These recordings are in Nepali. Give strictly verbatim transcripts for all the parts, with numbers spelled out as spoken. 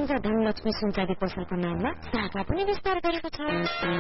राजा धनलक्ष्मी सुनचाँदी पसलको नाममा शाखा पनि विस्तार गरेको छ।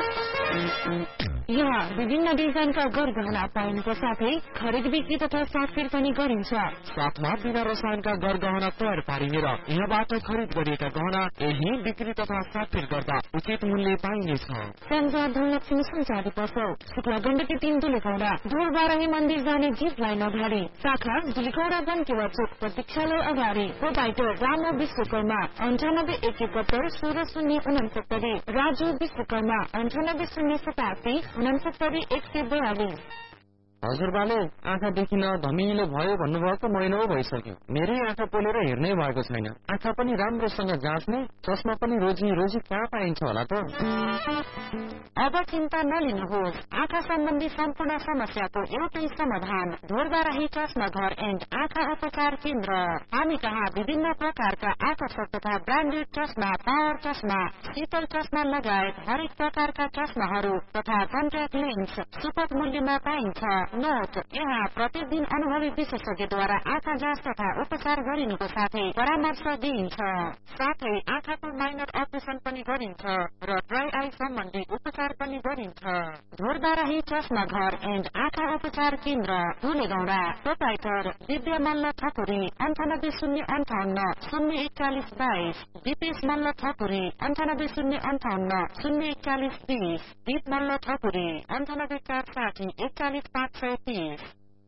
यहाँ विभिन्न डिजाइनका गरगहना पाइनुको साथै खरिद बिक्री तथा साटफेर पनि गरिन्छ। साथमा बिना रसायनका गरगहना तयार पारिने र यहाँबाट खरिद गरिएका गहना यही बिक्री तथा साटफेर गर्दा उचित मूल्य पाइनेछ। राजा धनलक्ष्मी सुनचाँदी पसल शुक्ला गण्डकी तीन दुलेखौडा ढोलबाराही मन्दिर जाने जीप लाइन अगाडि, शाखा दुलेखौडा बनकेवा चोक प्रतीक्षालय अगाडि। प्रोपाइटर रामो विश्वकर्मा अन्ठानब्बे एक एकहत्तर सोह्र शून्य उनसत्तरी, राजु विश्वकर्मा अन्ठानब्बे शून्य सतासी उनसत्तरी एक सय बयालिस। हजुर बाले, आँखा देखिन धमिलो भयो भन्नुभएको महिना भइसक्यो। मेरै आँखा पोलेर हेर्नै भएको छैन। आँखा पनि राम्रोसँग जाँच्ने, चस्मा पनि रोजी रोजी कहाँ पाइन्छ होला त? अब चिन्ता नलिनुहोस्। आँखा सम्बन्धी सम्पूर्ण समस्याको एउटै समाधान ढोरबाराही चस्मा घर एन्ड आँखा उपचार केन्द्र। हामी कहाँ विभिन्न प्रकारका आकर्षक तथा ब्रान्डेड चस्मा, पावर चस्मा, शीतल चस्मा लगायत हरेक प्रकारका चस्माहरू तथा कन्ट्याक्ट लेन्स सुपथ मूल्यमा पाइन्छ। नोट, यहाँ प्रतिदिन अनुभवी विशेषज्ञद्वारा आँखा जाँच तथा उपचार गरिनुको साथै परामर्श दिइन्छ। साथै आँखाको माइनर अपरेसन पनि गरिन्छ र ड्राई आई सम्बन्धी उपचार पनि गरिन्छ। ढोरबाराही चस्मा घर एन्ड आँखा उपचार केन्द्र, धुलेगौडा। प्रोपाइटर दिव्य मल्ल ठकुरी अन्ठानब्बे शून्य अन्ठाउन्न शून्य एकचालिस बाइस, दिपेश मल्ल ठकुरी अन्ठानब्बे शून्य अन्ठाउन्न शून्य एकचालिस बिस, दीप मल्ल ठकुरी अन्ठानब्बे चार साठी एकचालिस पाँच सय तीस।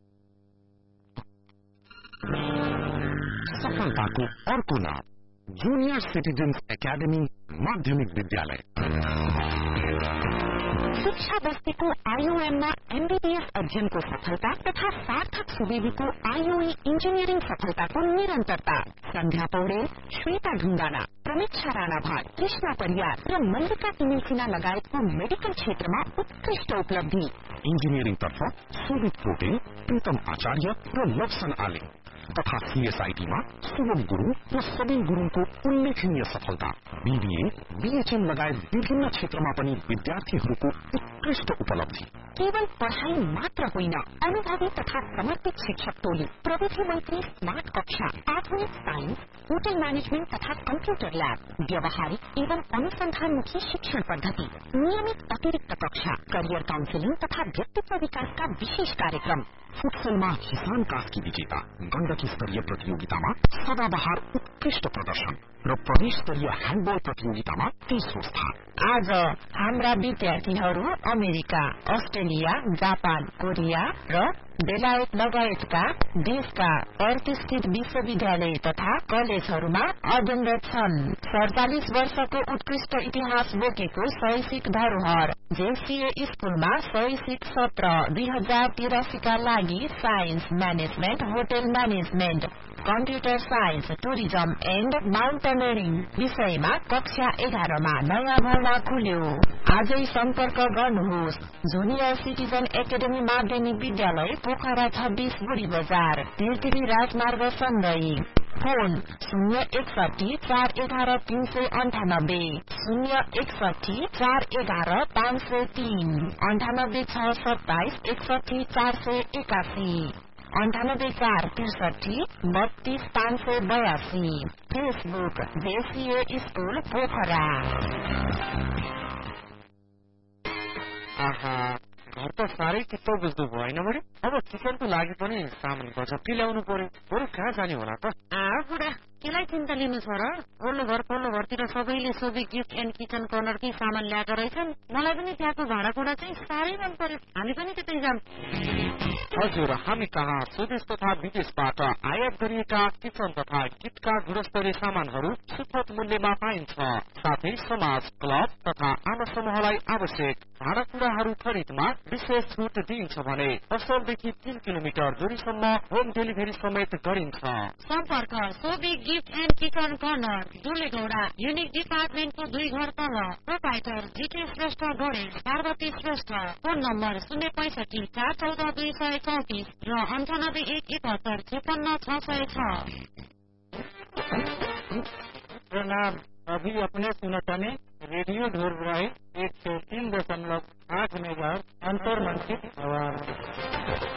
सफलताको अर्को नाम जुनियर सिटिजन्स एकाडेमी माध्यमिक विद्यालय। शिक्षा बस्तीको आईओएममा एमबीबीएस अध्ययनको सफलता तथा सार्थक सुवेदीको आईओई इन्जिनियरिङ सफलताको निरन्तरता। सन्ध्या पौडेल, श्वेता ढुङ्गाना, प्रमीक्षा राणा भाट, कृष्णा परियार र मल्लिका तिमिल सिन्हा लगायतको मेडिकल क्षेत्रमा उत्कृष्ट उपलब्धि। इन्जिनियरिङ तर्फ सुमित पोटेल, प्रीतम आचार्य र लक्ष्मण आले तथा सीएसआईटीमा शुभम गुरुङ र सबिन गुरुङको उल्लेखनीय सफलता। बीबीए, बीएचएम लगायत विभिन्न क्षेत्रमा पनि विद्यार्थीहरूको उत्कृष्ट उपलब्धि। केवल पढ़ाई मात्र होइन, अनुभवी तथा समर्पित शिक्षक टोली, प्रविधि मैत्री स्मार्ट कक्षा, आधुनिक साइन्स, होटल मैनेजमेंट तथा कंप्यूटर लैब, व्यावहारिक एवं अनुसंधानमुखी शिक्षण पद्धति, नियमित अतिरिक्त कक्षा, करियर काउन्सिलिङ तथा व्यक्तित्व विकासका विशेष कार्यक्रम। फुटसलमा किसान कास्की विजेता, गण्डकी स्तरीय प्रतियोगितामा सदाबहार उत्कृष्ट प्रदर्शन र प्रदेश स्तरीय ह्यान्डबल प्रतियोगितामा तेस्रो स्थान। आज हाम्रा विद्यार्थीहरू अमेरिका, अस्ट्रेलिया, जापान, कोरिया र बेलायत लगायतका देशका प्रतिष्ठित विश्वविद्यालय तथा कलेजहरूमा अध्ययनरत छन्। सडचालिस वर्षको उत्कृष्ट इतिहास बोकेको शैक्षिक धरोहर जेसीए स्कूलमा शैक्षिक सत्र दुई हजार तिरासीका लागि science management, hotel management, computer science, tourism and mountaineering विषयमा कक्षा एघारमा नयाँ भर्ना खुल्यो। आजै सम्पर्क गर्नुहोस्। जुनियर सिटिजन एकाडेमी माध्यमिक विद्यालय, पोखरा छब्बीस, बुढी बजार, तिर्तिरी राजमार्ग, सन्दै। फोन शून्य एकसठी चार एघार तीन सय अन्ठानब्बे, शून्य एकसठी चार एघार पाँच सय तीन, अन्ठानब्बे छ सत्ताइस एकसठी चार सय एकासी, अन्ठानब्बे चार त्रिसठी बत्तीस पाँच सय बयासी। Facebook JCA school Pokhara. आहा, घर त साह्रै चित्त बुझ्दो भयो होइन बढी। अब किचनको लागि पनि सामानको झप्टी ल्याउनु पर्यो। बरु कहाँ जाने होला त? आ बुढा, केलाई चिन्ता लिनु छ र? ओल्लो घर पल्लो घरतिर सबैले सोबी गिफ्ट एन्ड किचन कर्नरकै सामान ल्याएका रहेछन्। मलाई पनि त्यहाँको भाँडाकुँडा चाहिँ साह्रै मन पर्यो। हामी पनि त्यतै जाम। हजुर, हामी कहाँ स्वदेश तथा विदेशबाट आयात गरिएका किचन तथा किटका गुणस्तरीय सामानहरू सुपथ मूल्यमा पाइन्छ। साथै समाज, क्लब तथा आम समूहलाई आवश्यक भाँडाकुँडाहरू खरिदमा विशेष छुट दिइन्छ भने पसलदेखि तीन किलोमिटर दूरीसम्म होम डेलिभरी समेत गरिन्छ। सम्पर्क Sobi gift and kitchen corner, दुलेगौडा, unique डिपार्टमेन्टको दुई घर तल। प्रोपाइटर जिके श्रेष्ठ गणेश, पार्वती श्रेष्ठ। फोन नम्बर शून्य पैसठी चार चौध दुई सय चौतिस र अन्ठानब्बे एक एकहत्तर त्रिपन्न छ सय छ। प्रणाम। अभी अपने सुनताने रेडियो ढोरबराही एक सौ तीन दशमलव आठ मेगा अंतर मंचित आवाज।